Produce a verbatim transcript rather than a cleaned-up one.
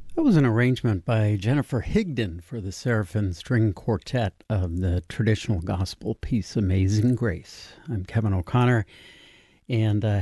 That was an arrangement by Jennifer Higdon for the Seraphim String Quartet of the traditional gospel piece Amazing Grace. I'm Kevin O'Connor, and uh,